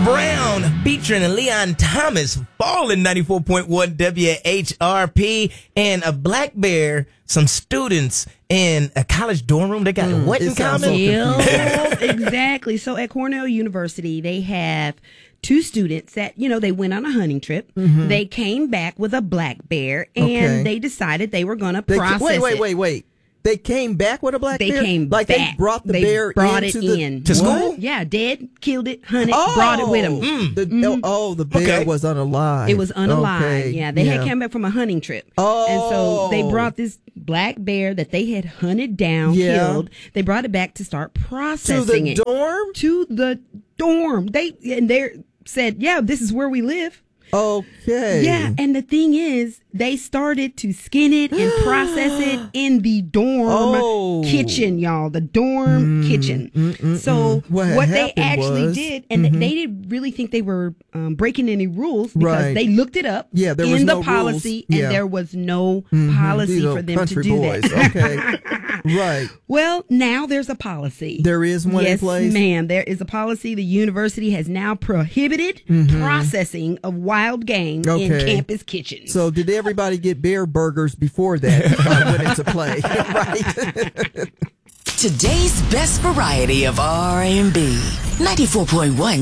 Brown featuring Leon Thomas, falling 94.1 WHRP, and a black bear, some students in a college dorm room. They got what in common? Exactly. So at Cornell University, they have two students that, they went on a hunting trip. They came back with a black bear, and they decided they were going to process it. Wait. They came back with a black bear? Back. They brought the bear to school? Yeah, dead, killed it, hunted, brought it with them. The bear was unalive. It was unalive. Okay. Yeah, they had come back from a hunting trip. And so they brought this black bear that they had hunted down, killed. They brought it back to start processing it. To the dorm? To the dorm. They said, yeah, this is where we live. Okay. Yeah, and the thing is, they started to skin it and process it in the dorm kitchen, y'all. The dorm kitchen. So what they actually did, and they didn't really think they were breaking any rules because they looked it up in the policy, and there was no policy for them to do that. Okay. Right. Well, now there's a policy. There is one in place? Yes, ma'am. There is a policy. The university has now prohibited processing of wild game in campus kitchens. So did everybody get bear burgers before that went into play? Right. Today's best variety of R&B. 94.1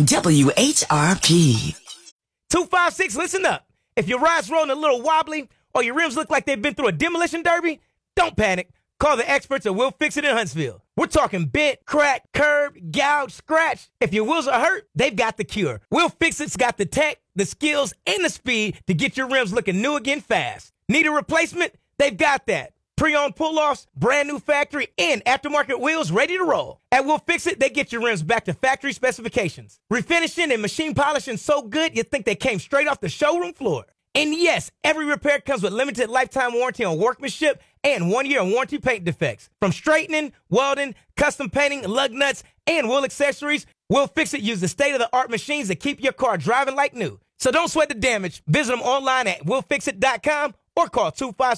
WHRP. 256, listen up. If your ride's rolling a little wobbly or your rims look like they've been through a demolition derby, don't panic. Call the experts at We'll Fix It in Huntsville. We're talking bent, cracked, curved, gouged, scratched. If your wheels are hurt, they've got the cure. We'll Fix It's got the tech, the skills, and the speed to get your rims looking new again fast. Need a replacement? They've got that. Pre-owned pull-offs, brand new factory, and aftermarket wheels ready to roll. At We'll Fix It, they get your rims back to factory specifications. Refinishing and machine polishing so good you'd think they came straight off the showroom floor. And yes, every repair comes with limited lifetime warranty on workmanship and 1 year warranty paint defects. From straightening, welding, custom painting, lug nuts, and wheel accessories, We'll Fix It use the state-of-the-art machines that keep your car driving like new. So don't sweat the damage. Visit them online at willfixit.com or call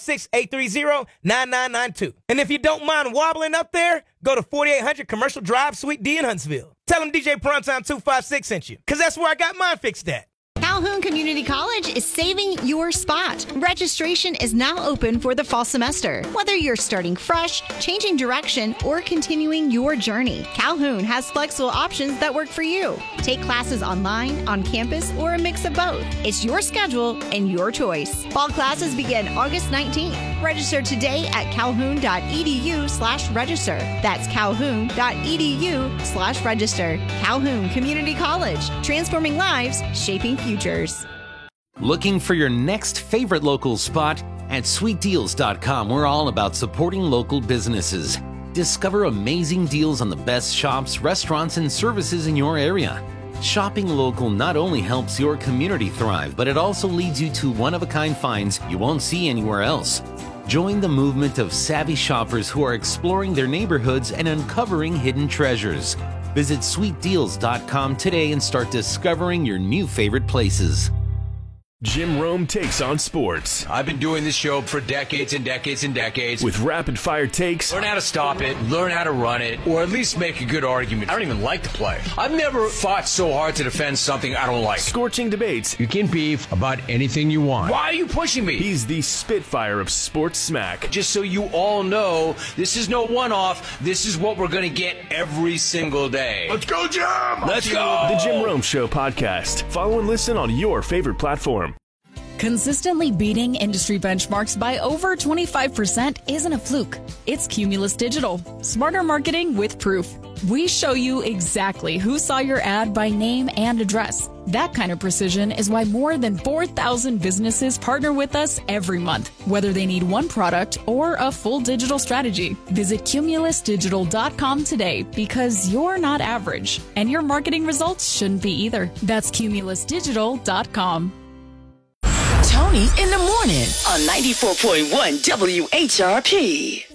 256-830-9992. And if you don't mind wobbling up there, go to 4800 Commercial Drive, Suite D in Huntsville. Tell them DJ Primetime 256 sent you, because that's where I got mine fixed at. Calhoun Community College is saving your spot. Registration is now open for the fall semester. Whether you're starting fresh, changing direction, or continuing your journey, Calhoun has flexible options that work for you. Take classes online, on campus, or a mix of both. It's your schedule and your choice. Fall classes begin August 19th. Register today at calhoun.edu/register. That's calhoun.edu/register. Calhoun Community College, transforming lives, shaping futures. Looking for your next favorite local spot? At sweetdeals.com, we're all about supporting local businesses. Discover amazing deals on the best shops, restaurants, and services in your area. Shopping local not only helps your community thrive, but it also leads you to one-of-a-kind finds you won't see anywhere else. Join the movement of savvy shoppers who are exploring their neighborhoods and uncovering hidden treasures. Visit sweetdeals.com today and start discovering your new favorite places. Jim Rome takes on sports. I've been doing this show for decades and decades and decades. With rapid-fire takes. Learn how to stop it, learn how to run it, or at least make a good argument. I don't even like the play. I've never fought so hard to defend something I don't like. Scorching debates. You can beef about anything you want. Why are you pushing me? He's the Spitfire of sports smack. Just so you all know, this is no one-off. This is what we're going to get every single day. Let's go, Jim! Let's go! The Jim Rome Show podcast. Follow and listen on your favorite platform. Consistently beating industry benchmarks by over 25% isn't a fluke. It's Cumulus Digital. Smarter marketing with proof. We show you exactly who saw your ad by name and address. That kind of precision is why more than 4,000 businesses partner with us every month, whether they need one product or a full digital strategy. Visit cumulusdigital.com today, because you're not average, and your marketing results shouldn't be either. That's cumulusdigital.com. Tony in the morning on 94.1 WHRP.